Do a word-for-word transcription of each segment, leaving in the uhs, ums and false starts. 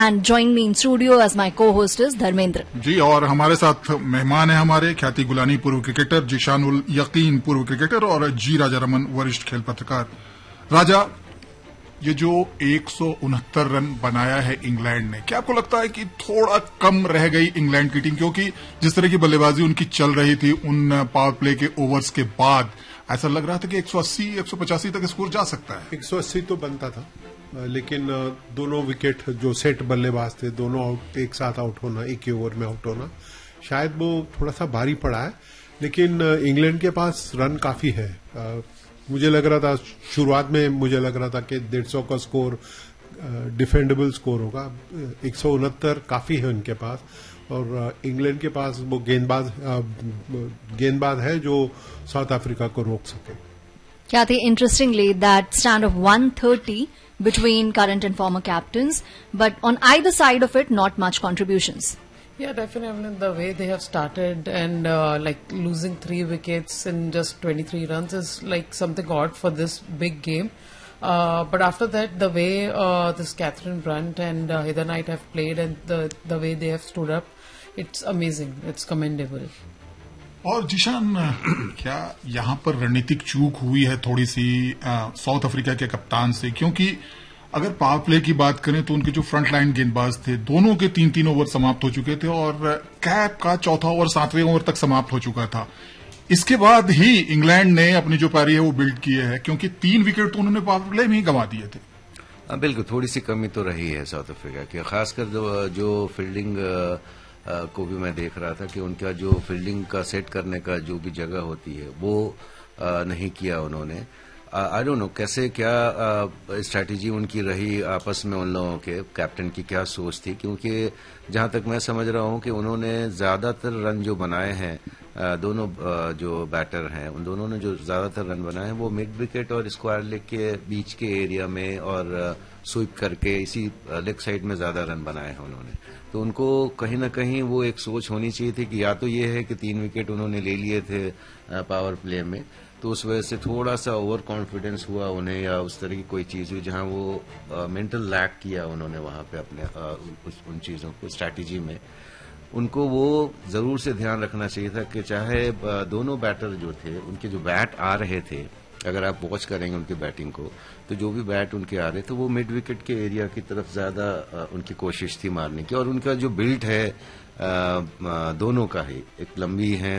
And join me in studio as my co-host is Dharmendra ji. और हमारे साथ मेहमान है हमारे ख्याति गुलानी पूर्व क्रिकेटर, जिशानुल यकीन पूर्व क्रिकेटर और जी राजा रमन वरिष्ठ खेल पत्रकार। राजा, ये जो एक सौ उनहत्तर रन बनाया है इंग्लैंड ने, क्या आपको लगता है कि थोड़ा कम रह गई इंग्लैंड की टीम? क्योंकि जिस तरह की बल्लेबाजी उनकी चल रही थी उन पावर प्ले के ओवर्स के बाद, ऐसा लग रहा था कि एक सौ अस्सी एक सौ पचासी तक स्कोर जा सकता है। एक सौ अस्सी तो बनता था, लेकिन दोनों विकेट जो सेट बल्लेबाज थे, दोनों आउट, एक साथ आउट होना, एक ही ओवर में आउट होना, शायद वो थोड़ा सा भारी पड़ा है। लेकिन इंग्लैंड के पास रन काफी है। मुझे लग रहा था शुरुआत में, मुझे लग रहा था कि डेढ़ सौ का स्कोर डिफेंडेबल स्कोर होगा। एक सौ उनहत्तर काफी है उनके पास, और इंग्लैंड के पास वो गेंदबाज गेंदबाज है जो साउथ अफ्रीका को रोक सके। क्या थी interestingly that stand of one thirty between current and former captains, but on either side of it, not much contributions. Yeah, definitely. The way they have started and uh, like losing three wickets in just twenty-three runs is like something odd for this big game. Uh, but after that, the way uh, this Catherine Brunt and uh, Heather Knight have played and the the way they have stood up, it's amazing. It's commendable. और जिशान, क्या यहाँ पर रणनीतिक चूक हुई है थोड़ी सी south Africa के कप्तान से? क्योंकि अगर पावर प्ले की बात करें तो उनके जो फ्रंट लाइन गेंदबाज थे, दोनों के तीन तीन ओवर समाप्त हो चुके थे और कैप का चौथा ओवर सातवें ओवर तक समाप्त हो चुका था। इसके बाद ही इंग्लैंड ने अपनी जो पारी है वो बिल्ड किए है, क्योंकि तीन विकेट तो उन्होंने पावर प्ले में ही गंवा दिए थे। बिल्कुल, थोड़ी सी कमी तो रही है साउथ अफ्रीका की, खासकर जो, जो फील्डिंग Uh, को भी मैं देख रहा था कि उनका जो फील्डिंग का सेट करने का जो भी जगह होती है वो uh, नहीं किया उन्होंने। आई डोंट नो कैसे क्या स्ट्रैटेजी uh, उनकी रही आपस में, उन लोगों के कैप्टन की क्या सोच थी, क्योंकि जहां तक मैं समझ रहा हूं कि उन्होंने ज्यादातर रन जो बनाए हैं, uh, दोनों uh, जो बैटर हैं उन दोनों ने जो ज्यादातर रन बनाए हैं वो मिड विकेट और स्क्वायर लेग के बीच के एरिया में और uh, स्वीप करके इसी लेग साइड में ज्यादा रन बनाए हैं उन्होंने। तो उनको कहीं ना कहीं वो एक सोच होनी चाहिए थी कि या तो ये है कि तीन विकेट उन्होंने ले लिए थे पावर प्ले में, तो उस वजह से थोड़ा सा ओवर कॉन्फिडेंस हुआ उन्हें, या उस तरह की कोई चीज हुई जहां वो मेंटल लैक किया उन्होंने वहां पे अपने आ, उस, उन चीजों को स्ट्रैटेजी में। उनको वो जरूर से ध्यान रखना चाहिए था कि चाहे दोनों बैटर जो थे उनके जो बैट आ रहे थे, अगर आप वॉच करेंगे उनकी बैटिंग को, तो जो भी बैट उनके आ रहे थे वो मिड विकेट के एरिया की तरफ ज्यादा उनकी कोशिश थी मारने की। और उनका जो बिल्ड है आ, दोनों का ही एक लंबी है,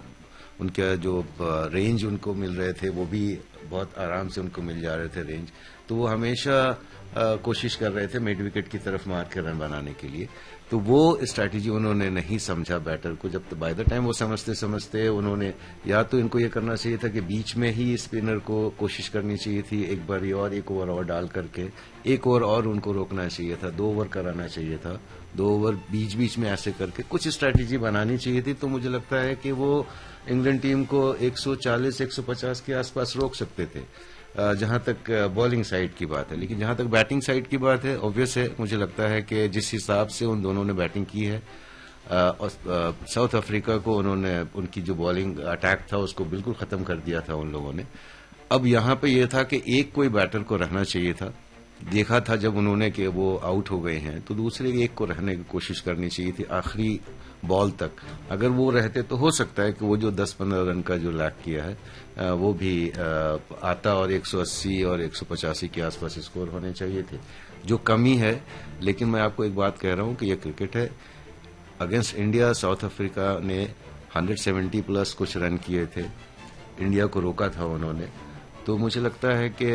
उनका जो रेंज उनको मिल रहे थे वो भी बहुत आराम से उनको मिल जा रहे थे रेंज, तो वो हमेशा आ, कोशिश कर रहे थे मिड विकेट की तरफ मार के रन बनाने के लिए। तो वो स्ट्रैटेजी उन्होंने नहीं समझा बैटर को। जब तो बाय द टाइम वो समझते समझते उन्होंने या तो इनको ये करना चाहिए था कि बीच में ही स्पिनर को कोशिश करनी चाहिए थी एक बारी और एक ओवर और डाल करके, एक ओवर और उनको रोकना चाहिए था, दो ओवर कराना चाहिए था, दो ओवर बीच बीच में ऐसे करके कुछ स्ट्रैटेजी बनानी चाहिए थी। तो मुझे लगता है कि वो इंग्लैंड टीम को एक सौ चालीस एक सौ पचास के आसपास रोक सकते थे, जहां तक बॉलिंग साइड की बात है। लेकिन जहां तक बैटिंग साइड की बात है, ऑब्वियस है, मुझे लगता है कि जिस हिसाब से उन दोनों ने बैटिंग की है, और साउथ अफ्रीका को उन्होंने उनकी जो बॉलिंग अटैक था उसको बिल्कुल खत्म कर दिया था उन लोगों ने। अब यहां पे ये था कि एक कोई बैटर को रहना चाहिए था। देखा था जब उन्होंने कि वो आउट हो गए हैं तो दूसरे एक को रहने की कोशिश करनी चाहिए थी आखिरी बॉल तक। अगर वो रहते तो हो सकता है कि वो जो दस पंद्रह रन का जो लैक किया है वो भी आता और एक सौ अस्सी और एक सौ पचासी के आसपास स्कोर होने चाहिए थे, जो कमी है। लेकिन मैं आपको एक बात कह रहा हूं कि ये क्रिकेट है। अगेंस्ट इंडिया साउथ अफ्रीका ने एक सौ सत्तर प्लस कुछ रन किए थे, इंडिया को रोका था उन्होंने। तो मुझे लगता है कि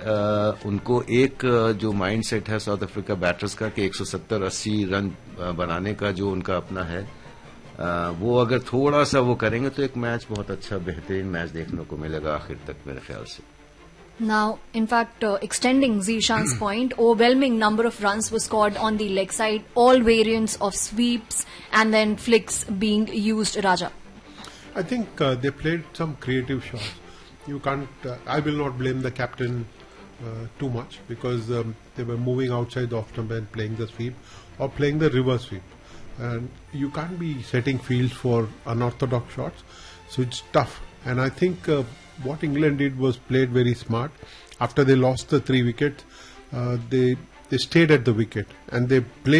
उनको एक जो माइंड सेट है साउथ अफ्रीका बैटर्स का कि एक सौ सत्तर अस्सी रन बनाने का जो उनका अपना है, वो अगर थोड़ा सा वो करेंगे तो एक मैच बहुत अच्छा बेहतरीन मैच देखने को मिलेगा आखिर तक मेरे ख्याल से। Now, in fact, uh, extending Zishan's point, overwhelming number of runs were scored on the leg side, all variants of sweeps and then flicks being used, Raja. I think uh, they played some creative shots. You can't, uh, I will not blame the captain uh, too much because um, they were moving outside the off stump and playing the sweep or playing the reverse sweep. And you can't be setting fields for unorthodox shots, so it's tough. And I think uh, what England did was played very smart. After they lost the three wickets, uh, they they stayed at the wicket and they played